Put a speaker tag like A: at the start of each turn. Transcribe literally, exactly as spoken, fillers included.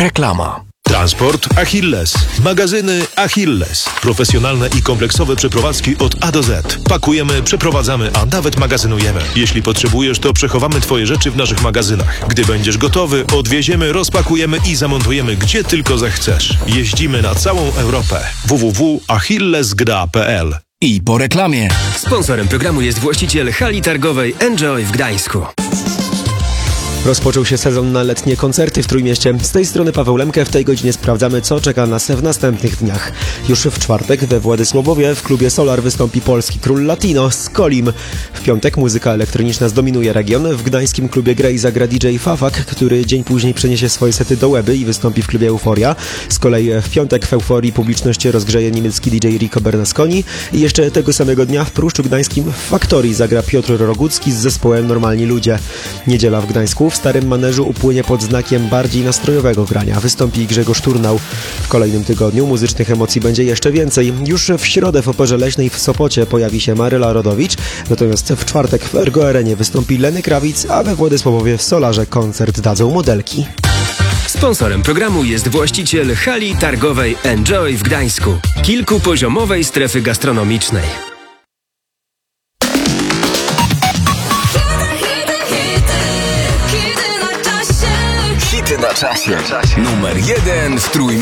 A: Reklama.
B: Transport Achilles. Magazyny Achilles. Profesjonalne i kompleksowe przeprowadzki od A do Z. Pakujemy, przeprowadzamy, a nawet magazynujemy. Jeśli potrzebujesz, to przechowamy Twoje rzeczy w naszych magazynach. Gdy będziesz gotowy, odwieziemy, rozpakujemy i zamontujemy gdzie tylko zechcesz. Jeździmy na całą Europę. w w w kropka achillesgra kropka p l.
A: I po reklamie.
C: Sponsorem programu jest właściciel hali targowej Enjoy w Gdańsku.
D: Rozpoczął się sezon na letnie koncerty w Trójmieście. Z tej strony Paweł Lemke. W tej godzinie sprawdzamy, co czeka nas w następnych dniach. Już w czwartek we Władysławowie w klubie Solar wystąpi polski król Latino Skolim. W piątek muzyka elektroniczna zdominuje region. W gdańskim klubie Grey zagra D J Fafak, który dzień później przeniesie swoje sety do Łeby i wystąpi w klubie Euforia. Z kolei w piątek w Euforii publiczność rozgrzeje niemiecki D J Rico Bernasconi. I jeszcze tego samego dnia w Pruszczu Gdańskim w Faktorii zagra Piotr Rogucki z zespołem Normalni Ludzie. Niedziela w Gdańsku w Starym Maneżu upłynie pod znakiem bardziej nastrojowego grania. Wystąpi Grzegorz Turnał. W kolejnym tygodniu muzycznych emocji będzie jeszcze więcej. Już w środę w Operze Leśnej w Sopocie pojawi się Maryla Rodowicz, natomiast w czwartek w Ergo Arenie wystąpi Lenny Kravitz, a we Władysławowie w Solarze koncert dadzą modelki.
C: Sponsorem programu jest właściciel hali targowej Enjoy w Gdańsku. Kilkupoziomowej strefy gastronomicznej.
A: Hity na czasie. Numer jeden w Trójmieście.